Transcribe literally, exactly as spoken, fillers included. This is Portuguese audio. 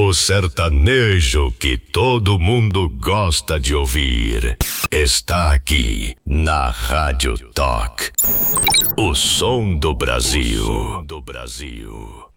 O sertanejo que todo mundo gosta de ouvir está aqui na Rádio Talk. O som do Brasil. O som do Brasil.